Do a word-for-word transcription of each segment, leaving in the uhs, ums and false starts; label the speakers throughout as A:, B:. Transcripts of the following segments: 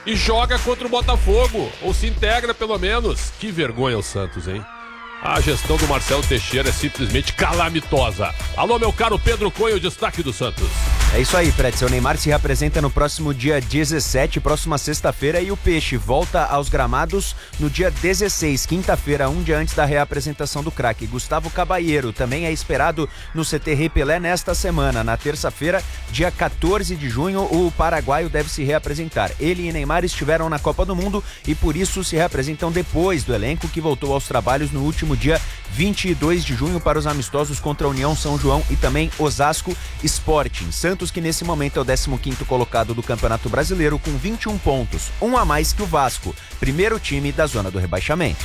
A: e joga contra o Botafogo, ou se integra pelo menos. Que vergonha o Santos, hein? A gestão do Marcelo Teixeira é simplesmente calamitosa. Alô, meu caro Pedro Cunha, o destaque do Santos.
B: É isso aí, Pretzel. O Neymar se reapresenta no próximo dia dezessete, próxima sexta-feira, e o Peixe volta aos gramados no dia dezesseis, quinta-feira, um dia antes da reapresentação do craque. Gustavo Cabalheiro também é esperado no C T Rei Pelé nesta semana. Na terça-feira, dia quatorze de junho, o paraguaio deve se reapresentar. Ele e Neymar estiveram na Copa do Mundo e por isso se reapresentam depois do elenco, que voltou aos trabalhos no último dia vinte e dois de junho para os amistosos contra a União São João e também Osasco Sporting. Santos, que nesse momento é o décimo quinto colocado do Campeonato Brasileiro com vinte e um pontos, um a mais que o Vasco, primeiro time da zona do rebaixamento.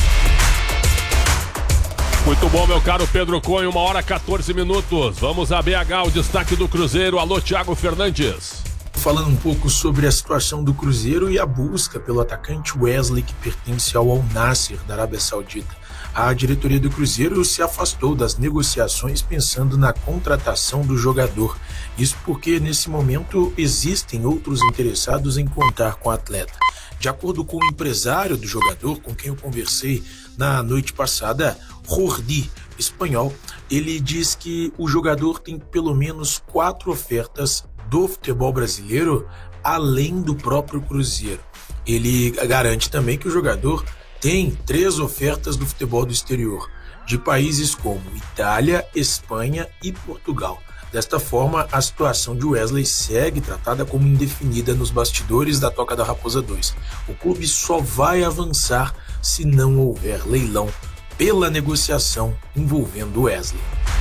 A: Muito bom, meu caro Pedro Cunha, uma hora e quatorze minutos. Vamos a B H, o destaque do Cruzeiro. Alô, Thiago Fernandes.
C: Falando um pouco sobre a situação do Cruzeiro e a busca pelo atacante Wesley, que pertence ao Al Nassr da Arábia Saudita. A diretoria do Cruzeiro se afastou das negociações pensando na contratação do jogador. Isso porque, nesse momento, existem outros interessados em contar com o atleta. De acordo com o empresário do jogador, com quem eu conversei na noite passada, Jordi, espanhol, ele diz que o jogador tem pelo menos quatro ofertas do futebol brasileiro, além do próprio Cruzeiro. Ele garante também que o jogador tem três ofertas do futebol do exterior, de países como Itália, Espanha e Portugal. Desta forma, a situação de Wesley segue tratada como indefinida nos bastidores da Toca da Raposa dois. O clube só vai avançar se não houver leilão pela negociação envolvendo Wesley.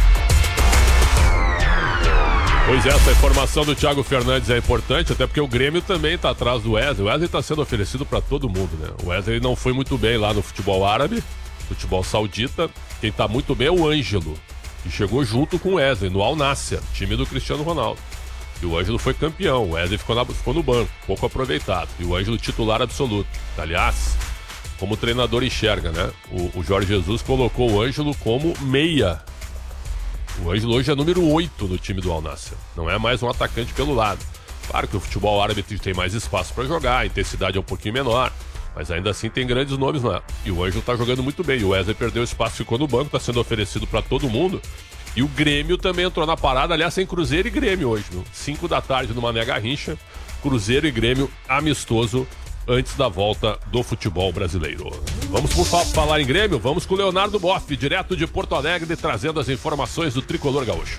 A: Pois é, essa informação do Thiago Fernandes é importante, até porque o Grêmio também está atrás do Wesley. O Wesley está sendo oferecido para todo mundo, né? O Wesley não foi muito bem lá no futebol árabe, futebol saudita. Quem está muito bem é o Ângelo, que chegou junto com o Wesley no Al Nassr, time do Cristiano Ronaldo. E o Ângelo foi campeão, o Wesley ficou, na, ficou no banco, pouco aproveitado. E o Ângelo titular absoluto. Aliás, como o treinador enxerga, né? O, o Jorge Jesus colocou o Ângelo como meia. O Ângelo hoje é número oito no time do Al Nassr. Não é mais um atacante pelo lado. Claro que o futebol árabe tem mais espaço para jogar, a intensidade é um pouquinho menor, mas ainda assim tem grandes nomes lá. E o Ângelo tá jogando muito bem. O Wesley perdeu espaço, ficou no banco, tá sendo oferecido para todo mundo. E o Grêmio também entrou na parada. Aliás, tem Cruzeiro e Grêmio hoje, viu? cinco da tarde no Mané Garrincha. Cruzeiro e Grêmio amistoso antes da volta do futebol brasileiro. Vamos por fa- falar em Grêmio? Vamos com o Leonardo Boff, direto de Porto Alegre, trazendo as informações do tricolor gaúcho.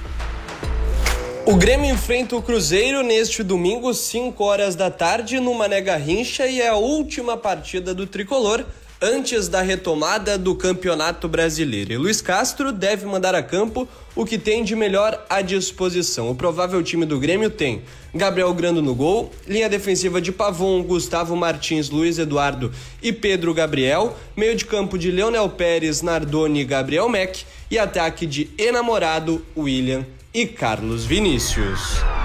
D: O Grêmio enfrenta o Cruzeiro neste domingo, cinco horas da tarde, no Mané Garrincha, e é a última partida do tricolor antes da retomada do Campeonato Brasileiro. E Luiz Castro deve mandar a campo o que tem de melhor à disposição. O provável time do Grêmio tem Gabriel Grando no gol, linha defensiva de Pavon, Gustavo Martins, Luiz Eduardo e Pedro Gabriel, meio de campo de Leonel Pérez, Nardoni e Gabriel Mack, e ataque de Enamorado, William e Carlos Vinícius.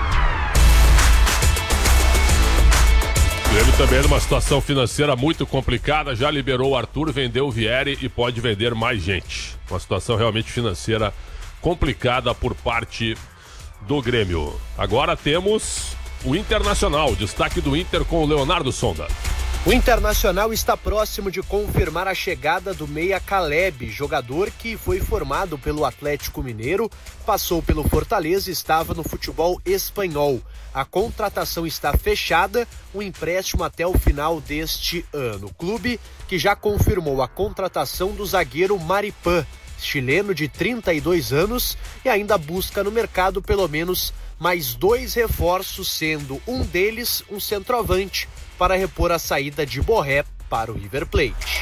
A: O Grêmio também numa situação financeira muito complicada, já liberou o Arthur, vendeu o Vieri e pode vender mais gente. Uma situação realmente financeira complicada por parte do Grêmio. Agora temos o Internacional, destaque do Inter com o Leonardo Sonda.
E: O Internacional está próximo de confirmar a chegada do meia Caleb, jogador que foi formado pelo Atlético Mineiro, passou pelo Fortaleza e estava no futebol espanhol. A contratação está fechada, o empréstimo até o final deste ano. O clube que já confirmou a contratação do zagueiro Maripan, chileno de trinta e dois anos, e ainda busca no mercado pelo menos mais dois reforços, sendo um deles um centroavante, para repor a saída de Borré para o River Plate.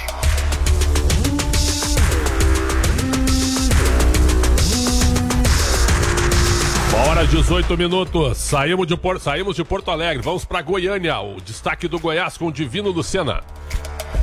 A: Uma hora e dezoito minutos, saímos de, Por... saímos de Porto Alegre, vamos para Goiânia, o destaque do Goiás com o Divino Lucena.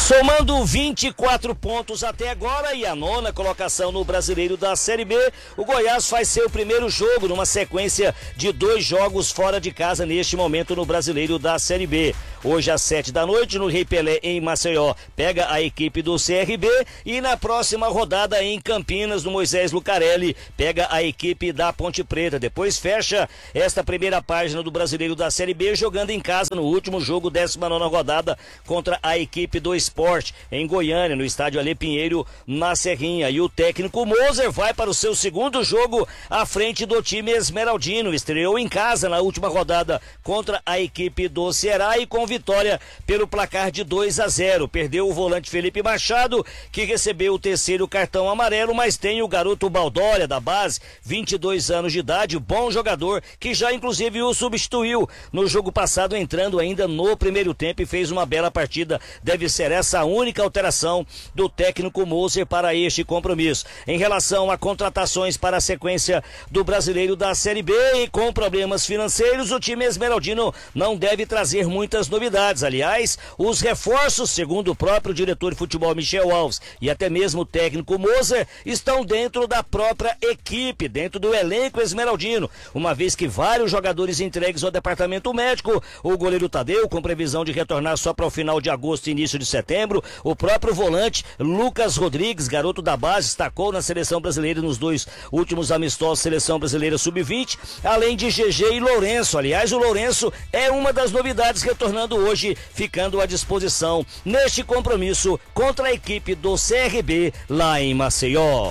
F: Somando vinte e quatro pontos até agora e a nona colocação no Brasileiro da Série B, o Goiás faz seu primeiro jogo numa sequência de dois jogos fora de casa neste momento no Brasileiro da Série B. Hoje às sete da noite no Rei Pelé em Maceió pega a equipe do C R B e na próxima rodada em Campinas no Moisés Lucarelli pega a equipe da Ponte Preta. Depois fecha esta primeira página do Brasileiro da Série B jogando em casa no último jogo, décima nona rodada contra a equipe do Sport em Goiânia, no estádio Ale Pinheiro, na Serrinha. E o técnico Moser vai para o seu segundo jogo à frente do time esmeraldino. Estreou em casa na última rodada contra a equipe do Ceará e com vitória pelo placar de dois a zero. Perdeu o volante Felipe Machado, que recebeu o terceiro cartão amarelo, mas tem o garoto Baldória da base, vinte e dois anos de idade, bom jogador, que já inclusive o substituiu no jogo passado, entrando ainda no primeiro tempo e fez uma bela partida. Deve ser essa a única alteração do técnico Moser para este compromisso. Em relação a contratações para a sequência do Brasileiro da Série B e com problemas financeiros, o time esmeraldino não deve trazer muitas novidades. Aliás, os reforços, segundo o próprio diretor de futebol Michel Alves e até mesmo o técnico Moser, estão dentro da própria equipe, dentro do elenco esmeraldino, uma vez que vários jogadores entregues ao departamento médico, o goleiro Tadeu com previsão de retornar só para o final de agosto e início de setembro, o próprio volante Lucas Rodrigues, garoto da base, destacou na seleção brasileira nos dois últimos amistosos seleção brasileira sub vinte, além de G G e Lourenço. Aliás, o Lourenço é uma das novidades, retornando hoje, ficando à disposição neste compromisso contra a equipe do C R B lá em Maceió.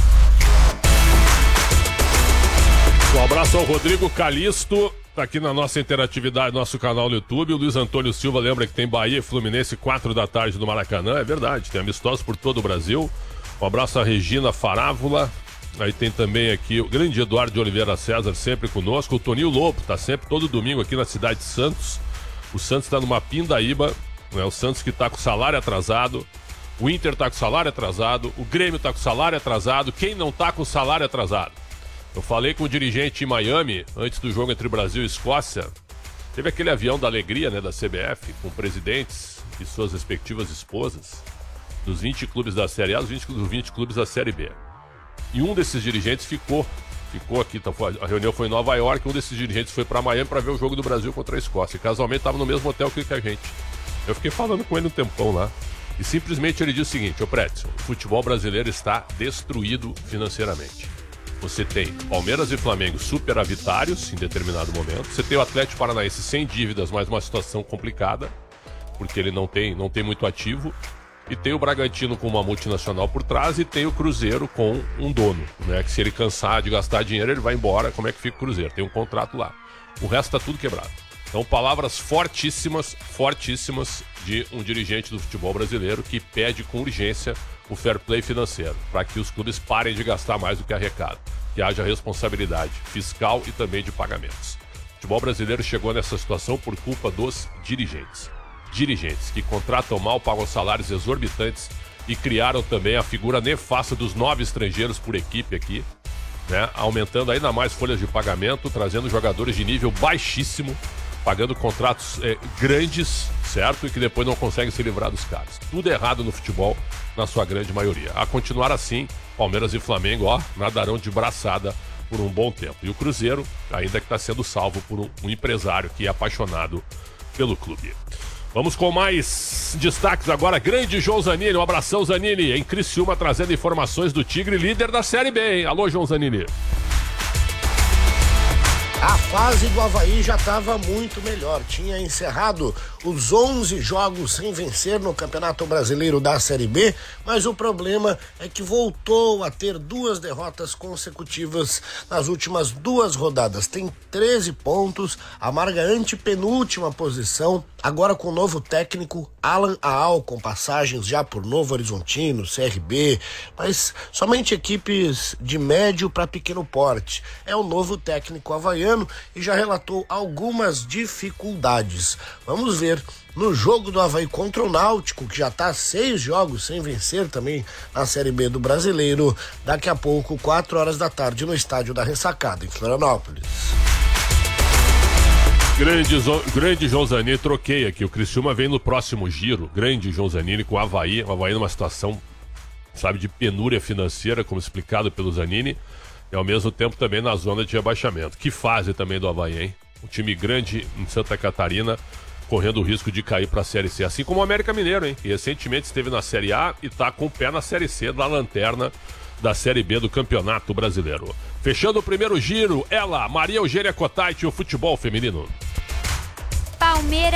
A: Um abraço ao Rodrigo Calisto, tá aqui na nossa interatividade, nosso canal no YouTube. O Luiz Antônio Silva lembra que tem Bahia e Fluminense quatro da tarde no Maracanã. É verdade, tem amistosos por todo o Brasil. Um abraço à Regina Farávula. Aí tem também aqui o grande Eduardo de Oliveira César, sempre conosco. O Toninho Lobo, tá sempre todo domingo aqui na cidade de Santos. O Santos tá numa pindaíba, né? O Santos que tá com salário atrasado. O Inter tá com salário atrasado. O Grêmio tá com salário atrasado. Quem não tá com salário atrasado? Eu falei com o dirigente em Miami, antes do jogo entre Brasil e Escócia. Teve aquele avião da alegria, né, da C B F, com presidentes e suas respectivas esposas, dos vinte clubes da Série A, dos vinte, dos vinte clubes da Série B. E um desses dirigentes ficou, ficou aqui, tá, a reunião foi em Nova York, um desses dirigentes foi para Miami para ver o jogo do Brasil contra a Escócia. E casualmente estava no mesmo hotel que a gente. Eu fiquei falando com ele um tempão lá. E simplesmente ele disse o seguinte: ô Prédio, o futebol brasileiro está destruído financeiramente. Você tem Palmeiras e Flamengo superavitários em determinado momento. Você tem o Atlético Paranaense sem dívidas, mas uma situação complicada, porque ele não tem, não tem muito ativo. E tem o Bragantino com uma multinacional por trás e tem o Cruzeiro com um dono, né? Que se ele cansar de gastar dinheiro, ele vai embora. Como é que fica o Cruzeiro? Tem um contrato lá. O resto tá tudo quebrado. Então, palavras fortíssimas, fortíssimas de um dirigente do futebol brasileiro que pede com urgência o fair play financeiro, para que os clubes parem de gastar mais do que arrecadam, que haja responsabilidade fiscal e também de pagamentos. O futebol brasileiro chegou nessa situação por culpa dos dirigentes. Dirigentes que contratam mal, pagam salários exorbitantes e criaram também a figura nefasta dos nove estrangeiros por equipe aqui, né? Aumentando ainda mais folhas de pagamento, trazendo jogadores de nível baixíssimo, pagando contratos é, grandes, certo? E que depois não conseguem se livrar dos caras. Tudo errado no futebol, na sua grande maioria. A continuar assim, Palmeiras e Flamengo, ó, nadarão de braçada por um bom tempo. E o Cruzeiro, ainda que está sendo salvo por um, um empresário que é apaixonado pelo clube. Vamos com mais destaques agora. Grande João Zanini, um abração, Zanini, em Criciúma, trazendo informações do Tigre, líder da Série B, hein? Alô, João Zanini.
G: A fase do Avaí já estava muito melhor. Tinha encerrado os onze jogos sem vencer no Campeonato Brasileiro da Série B, mas o problema é que voltou a ter duas derrotas consecutivas nas últimas duas rodadas. Tem treze pontos, amarga antepenúltima posição, agora com o novo técnico Alan Aal, com passagens já por Novo Horizontino, C R B, mas somente equipes de médio para pequeno porte. É o novo técnico havaiano e já relatou algumas dificuldades. Vamos ver no jogo do Avaí contra o Náutico, que já está seis jogos sem vencer também na Série B do Brasileiro, daqui a pouco, quatro horas da tarde, no estádio da Ressacada, em Florianópolis.
A: Grande, grande João Zanini, troquei aqui. O Criciúma vem no próximo giro. Grande João Zanini com o Avaí. O Avaí numa situação, sabe, de penúria financeira, como explicado pelo Zanini. E ao mesmo tempo também na zona de rebaixamento. Que fase também do Avaí, hein? Um time grande em Santa Catarina, correndo o risco de cair para a Série C. Assim como o América Mineiro, hein? Que recentemente esteve na Série A e está com o pé na Série C, da lanterna da Série B do Campeonato Brasileiro. Fechando o primeiro giro, ela, Maria Eugênia Cotaiti, o futebol feminino.
H: Palmeiras.